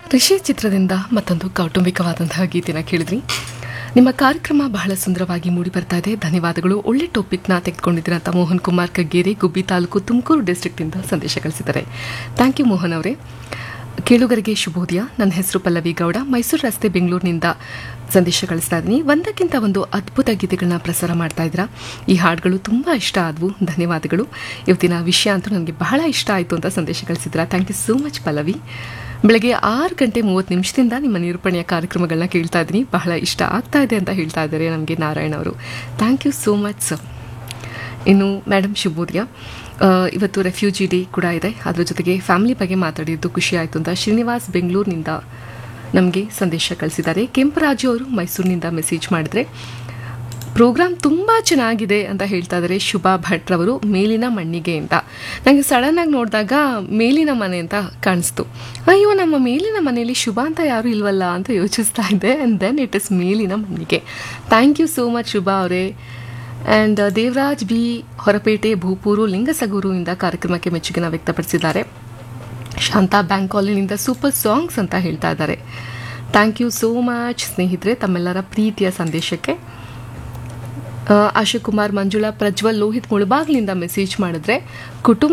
ರಿಷಿ ಚಿತ್ರದಿಂದ ಮತ್ತೊಂದು ಕೌಟುಂಬಿಕವಾದಂತಹ ಗೀತೆನ ಕೇಳಿದ್ರಿ. ನಿಮ್ಮ ಕಾರ್ಯಕ್ರಮ ಬಹಳ ಸುಂದರವಾಗಿ ಮೂಡಿ ಬರ್ತಾ ಇದೆ, ಧನ್ಯವಾದಗಳು. ಒಳ್ಳೆ ಟಾಪಿಕ್ನ ತೆಗೆದುಕೊಂಡಿದ್ದೀರಾ ಅಂತ ಮೋಹನ್ ಕುಮಾರ್ ಕಗ್ಗೇರಿ, ಗುಬ್ಬಿ ತಾಲೂಕು, ತುಮಕೂರು ಡಿಸ್ಟ್ರಿಕ್ಟಿಂದ ಸಂದೇಶ ಕಳಿಸಿದ್ದಾರೆ. ಥ್ಯಾಂಕ್ ಯು ಮೋಹನ್ ಅವರೇ. ಕೇಳುಗರಿಗೆ ಶುಭೋದಯ. ನನ್ನ ಹೆಸರು ಪಲ್ಲವಿ ಗೌಡ, ಮೈಸೂರು ರಸ್ತೆ, ಬೆಂಗಳೂರಿನಿಂದ ಸಂದೇಶ ಕಳಿಸ್ತಾ ಇದ್ದೀನಿ. ಒಂದಕ್ಕಿಂತ ಒಂದು ಅದ್ಭುತ ಗೀತೆಗಳನ್ನ ಪ್ರಸಾರ ಮಾಡ್ತಾ ಇದ್ದೀರಾ. ಈ ಹಾಡುಗಳು ತುಂಬ ಇಷ್ಟ ಆದವು, ಧನ್ಯವಾದಗಳು. ಇವತ್ತಿನ ವಿಷಯ ಅಂತೂ ನನಗೆ ಬಹಳ ಇಷ್ಟ ಆಯಿತು ಅಂತ ಸಂದೇಶ ಕಳಿಸಿದ್ದೀರಾ. Thank you so much Pallavi. ಬೆಳಗ್ಗೆ 6:30 ನಿಮ್ಮ ನಿರೂಪಣೆಯ ಕಾರ್ಯಕ್ರಮಗಳನ್ನ ಕೇಳ್ತಾ ಇದ್ದೀನಿ, ಬಹಳ ಇಷ್ಟ ಆಗ್ತಾ ಇದೆ ಅಂತ ಹೇಳ್ತಾ ಇದ್ದಾರೆ ನಮಗೆ ನಾರಾಯಣ ಅವರು. Thank you so much sir. ಇನ್ನು ಮೇಡಮ್ ಶುಭೋದಯ. ಇವತ್ತು ರೆಫ್ಯೂಜಿ ಡೇ ಕೂಡ ಇದೆ, ಅದರ ಜೊತೆಗೆ ಫ್ಯಾಮಿಲಿ ಬಗ್ಗೆ ಮಾತಾಡಿದ್ದು ಖುಷಿ ಆಯಿತು ಅಂತ ಶ್ರೀನಿವಾಸ್ ಬೆಂಗಳೂರಿನಿಂದ ನಮಗೆ ಸಂದೇಶ ಕಳಿಸಿದ್ದಾರೆ. ಕೆಂಪರಾಜು ಅವರು ಮೈಸೂರಿನಿಂದ ಮೆಸೇಜ್ ಮಾಡಿದ್ರೆ ಪ್ರೋಗ್ರಾಮ್ ತುಂಬ ಚೆನ್ನಾಗಿದೆ ಅಂತ ಹೇಳ್ತಾ ಇದ್ದಾರೆ. ಶುಭಾ ಭಟ್ರವರು ಮೇಲಿನ ಮಣ್ಣಿಗೆ ಅಂತ. ನನಗೆ ಸಡನ್ನಾಗಿ ನೋಡಿದಾಗ ಮೇಲಿನ ಮನೆ ಅಂತ ಕಾಣಿಸ್ತು. ಅಯ್ಯೋ, ನಮ್ಮ ಮೇಲಿನ ಮನೆಯಲ್ಲಿ ಶುಭ ಅಂತ ಯಾರೂ ಇಲ್ವಲ್ಲ ಅಂತ ಯೋಚಿಸ್ತಾ ಇದ್ದೆ. ಆ್ಯಂಡ್ ದೆನ್ ಇಟ್ ಇಸ್ ಮೇಲಿನ ಮಣ್ಣಿಗೆ. Thank you so much Shubha ಅವರೇ. ಆ್ಯಂಡ್ ದೇವರಾಜ್ ಬಿ ಹೊರಪೇಟೆ, ಭೂಪೂರು, ಲಿಂಗಸಗೂರು ಇಂದ ಕಾರ್ಯಕ್ರಮಕ್ಕೆ ಮೆಚ್ಚುಗೆನ ವ್ಯಕ್ತಪಡಿಸಿದ್ದಾರೆ. ಶಾಂತಾ ಬ್ಯಾಂಕ್ ಕಾಲೋನಿಯಿಂದ ಸೂಪರ್ ಸಾಂಗ್ಸ್ ಅಂತ ಹೇಳ್ತಾ ಇದ್ದಾರೆ. ಥ್ಯಾಂಕ್ ಯು ಸೋ ಮಚ್ ಸ್ನೇಹಿತರೆ ತಮ್ಮೆಲ್ಲರ ಪ್ರೀತಿಯ ಸಂದೇಶಕ್ಕೆ. ಆಶಾ ಕುಮಾರ್, ಮಂಜುಳಾ, ಪ್ರಜ್ವಲ್, ಲೋಹಿತ್ ಮುಳಬಾಗ್ಲಿಂದ ಮೆಸೇಜ್ ಮಾಡಿದ್ರೆ ಕುಟುಂಬ